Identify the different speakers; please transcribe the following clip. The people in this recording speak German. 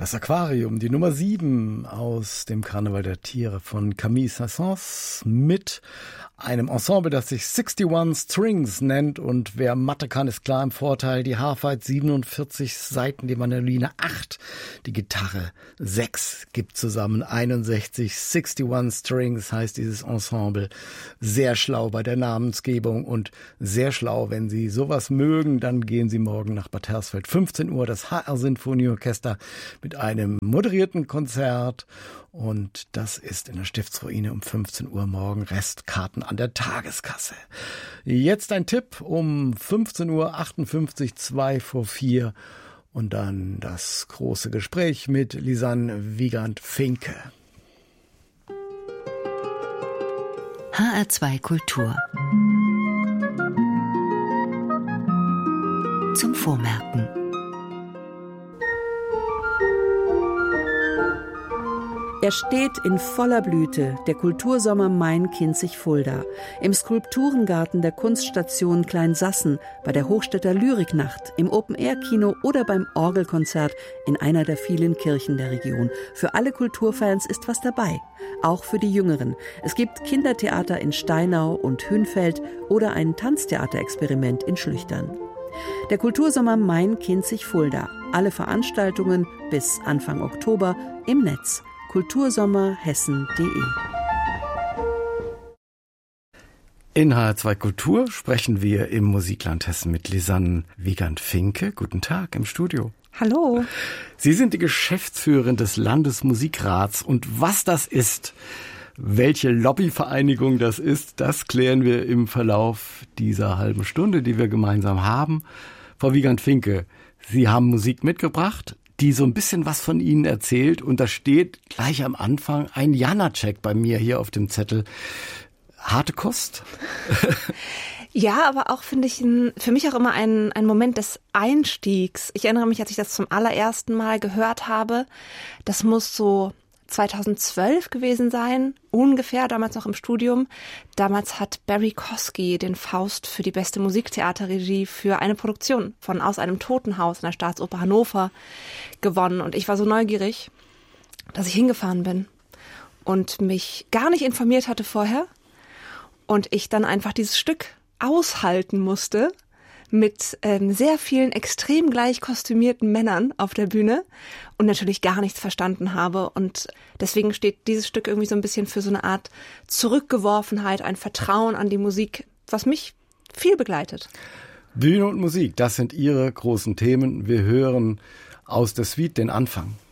Speaker 1: Das Aquarium, die Nummer 7 aus dem Karneval der Tiere von Camille Saint-Saëns mit einem Ensemble, das sich 61 Strings nennt. Und wer Mathe kann, ist klar im Vorteil. Die Harfe 47 Saiten, die Mandoline 8, die Gitarre 6, gibt zusammen 61. 61 Strings heißt dieses Ensemble. Sehr schlau bei der Namensgebung und sehr schlau, wenn Sie sowas mögen, dann gehen Sie morgen nach Bad Hersfeld. 15 Uhr das HR-Sinfonieorchester mit einem moderierten Konzert. Und das ist in der Stiftsruine um 15 Uhr morgen. Restkarten an der Tageskasse. Jetzt ein Tipp um 15:58 Uhr, 2 vor 4. Und dann das große Gespräch mit Lisanne Wiegand-Finke.
Speaker 2: HR2 Kultur. Zum Vormerken.
Speaker 3: Er steht in voller Blüte, der Kultursommer Main-Kinzig-Fulda, im Skulpturengarten der Kunststation Kleinsassen, bei der Hochstädter Lyriknacht, im Open-Air-Kino oder beim Orgelkonzert in einer der vielen Kirchen der Region. Für alle Kulturfans ist was dabei, auch für die Jüngeren. Es gibt Kindertheater in Steinau und Hünfeld oder ein Tanztheaterexperiment in Schlüchtern. Der Kultursommer Main-Kinzig-Fulda. Alle Veranstaltungen bis Anfang Oktober im Netz. kultursommerhessen.de.
Speaker 1: In HR2 Kultur sprechen wir im Musikland Hessen mit Lisanne Wiegand-Finke. Guten Tag im Studio.
Speaker 4: Hallo.
Speaker 1: Sie sind die Geschäftsführerin des Landesmusikrats. Und was das ist, welche Lobbyvereinigung das ist, das klären wir im Verlauf dieser halben Stunde, die wir gemeinsam haben. Frau Wiegand-Finke, Sie haben Musik mitgebracht, die so ein bisschen was von Ihnen erzählt. Und da steht gleich am Anfang ein Janacek bei mir hier auf dem Zettel. Harte Kost?
Speaker 4: Ja, aber auch finde ich für mich auch immer ein Moment des Einstiegs. Ich erinnere mich, als ich das zum allerersten Mal gehört habe, das muss so 2012 gewesen sein, ungefähr, damals noch im Studium. Damals hat Barry Kosky den Faust für die beste Musiktheaterregie für eine Produktion von Aus einem Totenhaus in der Staatsoper Hannover gewonnen. Und ich war so neugierig, dass ich hingefahren bin und mich gar nicht informiert hatte vorher. Und ich dann einfach dieses Stück aushalten musste mit sehr vielen extrem gleich kostümierten Männern auf der Bühne und natürlich gar nichts verstanden habe. Und deswegen steht dieses Stück irgendwie so ein bisschen für so eine Art Zurückgeworfenheit, ein Vertrauen an die Musik, was mich viel begleitet.
Speaker 1: Bühne und Musik, das sind Ihre großen Themen. Wir hören aus der Suite den Anfang.